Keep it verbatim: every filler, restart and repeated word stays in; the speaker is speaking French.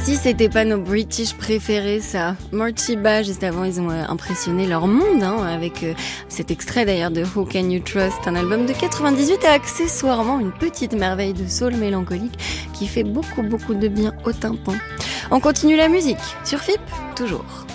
si c'était pas nos British préférés, ça. Mortiba, juste avant, ils ont euh, impressionné leur monde, hein, avec euh, cet extrait d'ailleurs de Who Can You Trust, un album de quatre-vingt-dix-huit et accessoirement une petite merveille de soul mélancolique qui fait beaucoup beaucoup de bien au tympan. On continue la musique sur F I P, toujours.